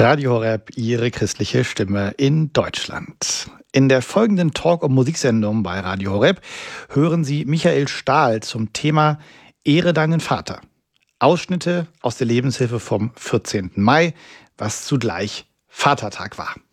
Radio Horeb, Ihre christliche Stimme in Deutschland. In der folgenden Talk- und Musiksendung bei Radio Horeb hören Sie Michael Stahl zum Thema Ehre deinen Vater. Ausschnitte aus der Lebenshilfe vom 14. Mai, was zugleich Vatertag war.